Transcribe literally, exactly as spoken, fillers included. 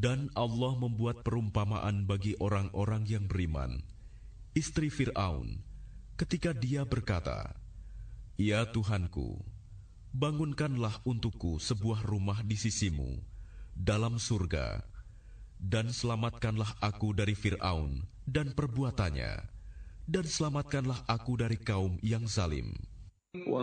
Dan Allah membuat perumpamaan bagi orang-orang yang beriman, istri Fir'aun, ketika dia berkata, "Ya Tuhanku, bangunkanlah untukku sebuah rumah di sisimu dalam surga, dan selamatkanlah aku dari Fir'aun dan perbuatannya, dan selamatkanlah aku dari kaum yang zalim."